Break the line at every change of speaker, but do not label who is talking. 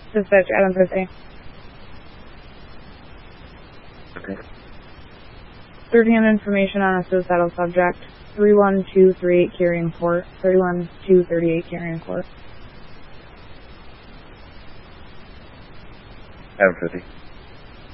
Dispatch, Adam 50.
Okay.
13 information on a suicidal subject. 31238 carrying court. 31238 carrying court.
Adam 50.